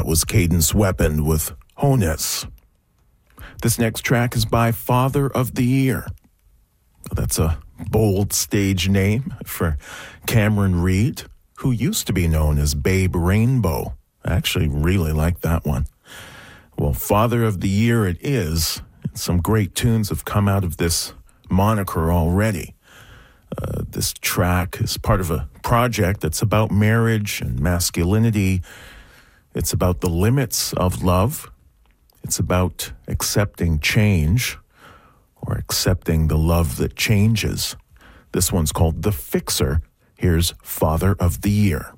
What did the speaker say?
was Cadence Weapon with Honus. This next track is by Father of the Year. That's a bold stage name for Cameron Reid, who used to be known as Babe Rainbow. I actually really like that one. Well, Father of the Year it is. Some great tunes have come out of this moniker already. This track is part of a project that's about marriage and masculinity. It's about the limits of love. It's about accepting change or accepting the love that changes. This one's called The Fixer. Here's Father of the Year.